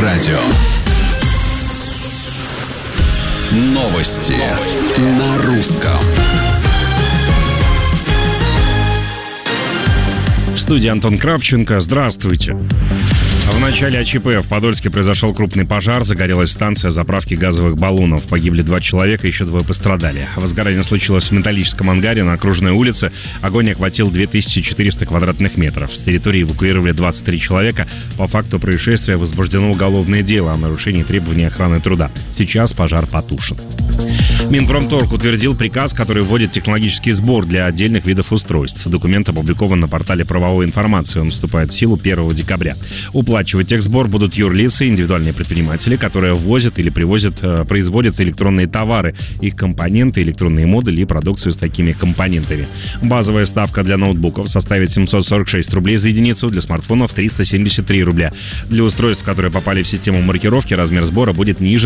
радио. Новости на русском. В студии Антон Кравченко. Здравствуйте. В начале ЧП в Подольске произошел крупный пожар. Загорелась станция заправки газовых баллонов. Погибли 2 человека, еще 2 пострадали. Возгорание случилось в металлическом ангаре на Окружной улице. Огонь охватил 2400 квадратных метров. С территории эвакуировали 23 человека. По факту происшествия возбуждено уголовное дело о нарушении требований охраны труда. Сейчас пожар потушен. Минпромторг утвердил приказ, который вводит технологический сбор для отдельных видов устройств. Документ опубликован на портале правовой информации. Он вступает в силу 1 декабря. Уплачивать техсбор будут юрлицы, индивидуальные предприниматели, которые ввозят или производят электронные товары, их компоненты, электронные модули и продукцию с такими компонентами. Базовая ставка для ноутбуков составит 746 рублей за единицу, для смартфонов 373 рубля. Для устройств, которые попали в систему маркировки, размер сбора будет ниже